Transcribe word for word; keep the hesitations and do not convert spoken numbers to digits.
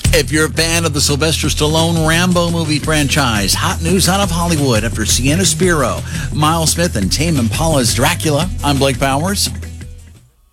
If you're a fan of the Sylvester Stallone Rambo movie franchise, hot news out of Hollywood after Sienna Spiro, Miles Smith, and Tame Impala's Dracula. I'm Blake Bowers.